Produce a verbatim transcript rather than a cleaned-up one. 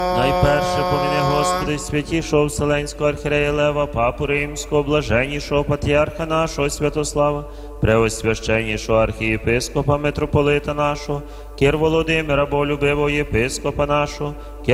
Найперше поміни, Господи, святішого Вселенського архієрея Лева, папу Римського, блаженнішого патріарха нашого Святослава, преосвященнішого архієпископа, митрополита нашого, Кир Володимира, болюбивого єпископа нашого,